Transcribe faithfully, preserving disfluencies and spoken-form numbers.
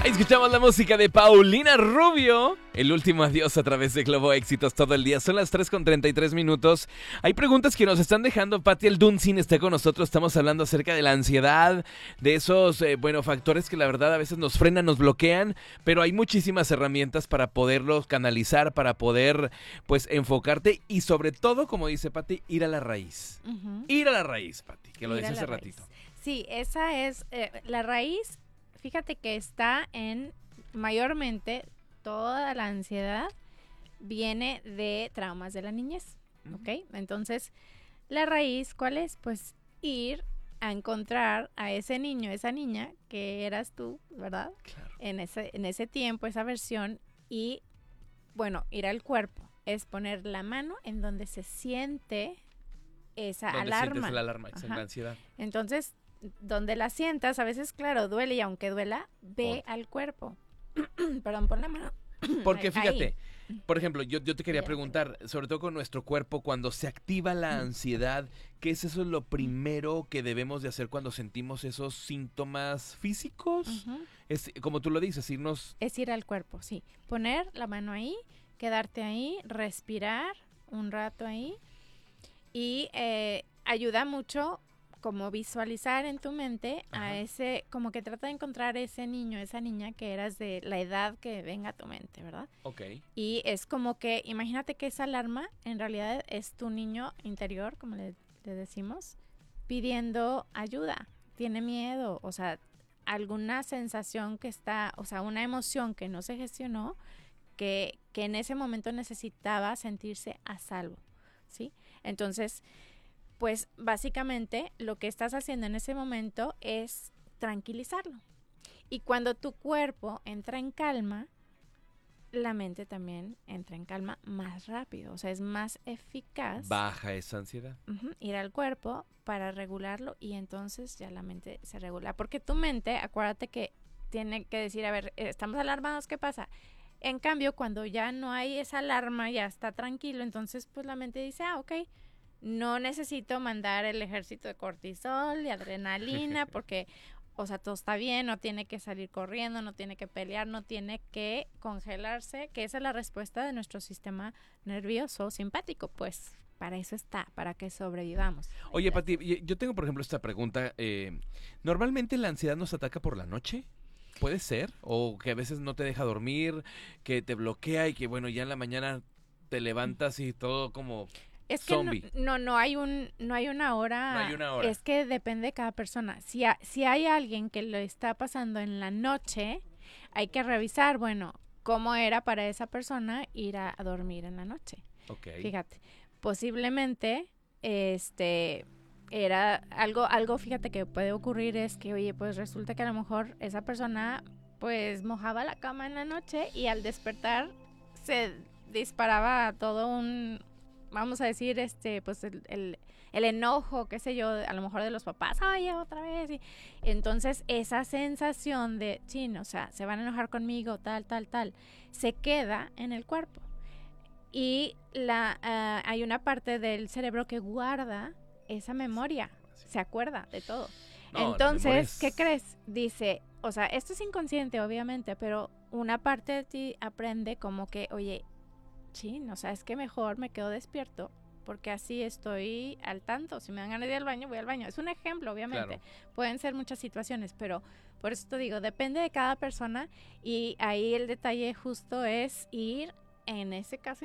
Escuchamos la música de Paulina Rubio. El último adiós a través de Globo Éxitos todo el día. Son las tres con treinta y tres minutos. Hay preguntas que nos están dejando. Pati Alduncin está con nosotros. Estamos hablando acerca de la ansiedad, de esos, eh, bueno, factores que la verdad a veces nos frenan, nos bloquean, pero hay muchísimas herramientas para poderlos canalizar, para poder, pues, enfocarte y sobre todo, como dice Pati, ir a la raíz. Uh-huh. Ir a la raíz, Pati, que lo decía hace ratito. Sí, esa es eh, la raíz. Fíjate que está en, mayormente, toda la ansiedad viene de traumas de la niñez, ¿ok? Entonces, la raíz, ¿cuál es? Pues ir a encontrar a ese niño, esa niña que eras tú, ¿verdad? Claro. En ese, en ese tiempo, esa versión, y, bueno, ir al cuerpo. Es poner la mano en donde se siente esa donde alarma. Sientes la alarma, esa la ansiedad. Entonces, donde la sientas, a veces, claro, duele y aunque duela, ve por... al cuerpo. Perdón, pon la mano. Porque fíjate, ahí. Por ejemplo, yo, yo te quería ya. preguntar, sobre todo con nuestro cuerpo, cuando se activa la ansiedad, ¿qué es eso lo primero que debemos de hacer cuando sentimos esos síntomas físicos? Uh-huh. Es, como tú lo dices, irnos... Es ir al cuerpo, sí. Poner la mano ahí, quedarte ahí, respirar un rato ahí y eh, ayuda mucho como visualizar en tu mente Ajá. a ese, como que trata de encontrar ese niño, esa niña que eras de la edad que venga a tu mente, ¿verdad? Ok. Y es como que, imagínate que esa alarma en realidad es tu niño interior, como le, le decimos, pidiendo ayuda, tiene miedo, o sea, alguna sensación que está, o sea, una emoción que no se gestionó, que, que en ese momento necesitaba sentirse a salvo, ¿sí? Entonces, pues básicamente lo que estás haciendo en ese momento es tranquilizarlo. Y cuando tu cuerpo entra en calma, la mente también entra en calma más rápido. O sea, es más eficaz. Baja esa ansiedad. Uh-huh, ir al cuerpo para regularlo y entonces ya la mente se regula. Porque tu mente, acuérdate que tiene que decir, a ver, estamos alarmados, ¿qué pasa? En cambio, cuando ya no hay esa alarma, ya está tranquilo, entonces pues la mente dice, ah, ok, no necesito mandar el ejército de cortisol y adrenalina porque, o sea, todo está bien, no tiene que salir corriendo, no tiene que pelear, no tiene que congelarse, que esa es la respuesta de nuestro sistema nervioso simpático, pues para eso está, para que sobrevivamos. Oye, Pati, yo tengo, por ejemplo, esta pregunta. Eh, ¿Normalmente la ansiedad nos ataca por la noche? ¿Puede ser? ¿O que a veces no te deja dormir, que te bloquea y que, bueno, ya en la mañana te levantas y todo como... Es que no, no, no hay un, no hay una hora. No hay una hora. Es que depende de cada persona. Si, ha, si hay alguien que lo está pasando en la noche, hay que revisar, bueno, cómo era para esa persona ir a, a dormir en la noche. Okay. Fíjate, posiblemente, este, era algo, algo, fíjate que puede ocurrir es que, oye, pues resulta que a lo mejor esa persona, pues mojaba la cama en la noche y al despertar se disparaba todo un vamos a decir, este, pues el, el, el enojo, qué sé yo, a lo mejor de los papás, ay, otra vez, y entonces esa sensación de, chin, o sea, se van a enojar conmigo, tal, tal, tal, se queda en el cuerpo, y la, uh, hay una parte del cerebro que guarda esa memoria, se acuerda de todo, no, entonces, ¿qué crees? Dice, o sea, esto es inconsciente, obviamente, pero una parte de ti aprende como que, oye, sí, o sea, es que mejor me quedo despierto porque así estoy al tanto. Si me dan ganas de ir al baño, voy al baño. Es un ejemplo, obviamente. Claro. Pueden ser muchas situaciones, pero por eso te digo, depende de cada persona y ahí el detalle justo es ir, en ese caso